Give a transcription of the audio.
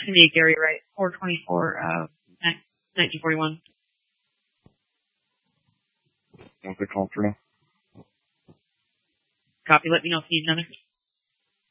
going to be Gary Wright, 4/24, 1941. What's it called for now? Copy. Let me know if you need another.